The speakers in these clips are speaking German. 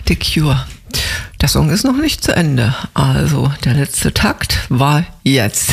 The Cure. Der Song ist noch nicht zu Ende, also der letzte Takt war jetzt.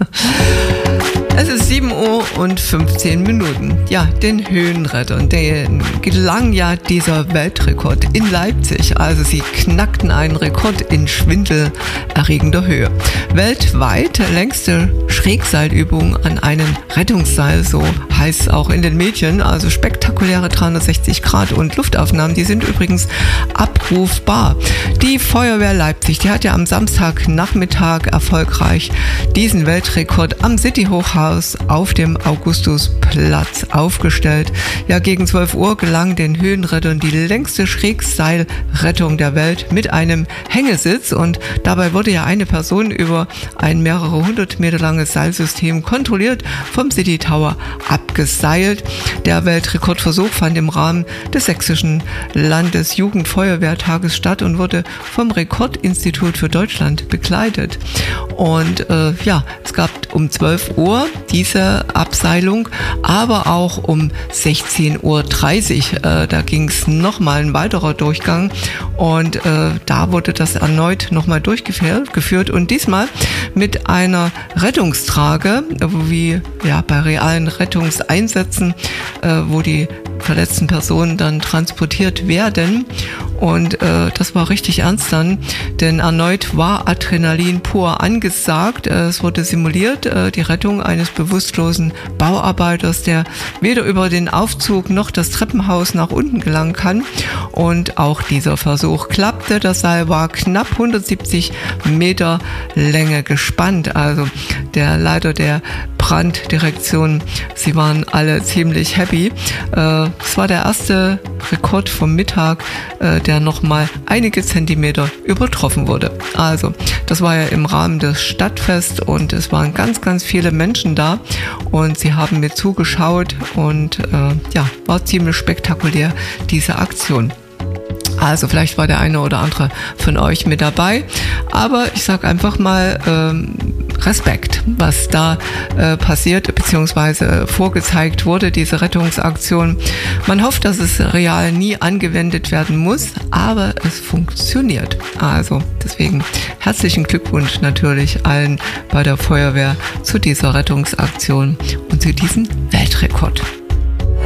Es ist 7:15 Uhr. Ja, den Höhenrettern, denen gelang ja dieser Weltrekord in Leipzig. Also sie knackten einen Rekord in schwindelerregender Höhe. Weltweit längste Schrägseilübung an einem Rettungsseil, so heißt es auch in den Medien. Also spektakuläre 360 Grad und Luftaufnahmen, die sind übrigens abrufbar. Die Feuerwehr Leipzig, die hat ja am Samstagnachmittag erfolgreich diesen Weltrekord am City-Hochhaus auf dem Augustusplatz aufgestellt. Ja, gegen 12 Uhr gelang den Höhenrettern die längste Schrägseilrettung der Welt mit einem Hängesitz und dabei wurde ja eine Person über ein mehrere hundert Meter langes Seilsystem kontrolliert vom City Tower abgeseilt. Der Weltrekordversuch fand im Rahmen des Sächsischen Landesjugendfeuerwehrtages statt und wurde vom Rekordinstitut für Deutschland begleitet. Und es gab um 12 Uhr diese Abseilung, aber auch um 16:30 Uhr. Da ging es nochmal ein weiterer Durchgang und da wurde das erneut nochmal durchgeführt und diesmal mit einer Rettungstrage, wie ja bei realen Rettungseinsätzen, wo die verletzten Personen dann transportiert werden. Und das war richtig ernst dann, denn erneut war Adrenalin pur angesagt. Es wurde simuliert, die Rettung eines bewusstlosen Bauarbeiters, der weder über den Aufzug noch das Treppenhaus nach unten gelangen kann. Und auch dieser Versuch klappte. Das Seil war knapp 170 Meter Länge gespannt. Also der Leiter der Branddirektion, sie waren alle ziemlich happy. Es war der erste Rekord vom Mittag, der nochmal einige Zentimeter übertroffen wurde. Also, das war ja im Rahmen des Stadtfests und es waren ganz, ganz viele Menschen da und sie haben mir zugeschaut und war ziemlich spektakulär, diese Aktion. Also vielleicht war der eine oder andere von euch mit dabei, aber ich sage einfach mal Respekt, was da passiert bzw. vorgezeigt wurde, diese Rettungsaktion. Man hofft, dass es real nie angewendet werden muss, aber es funktioniert. Also deswegen herzlichen Glückwunsch natürlich allen bei der Feuerwehr zu dieser Rettungsaktion und zu diesem Weltrekord.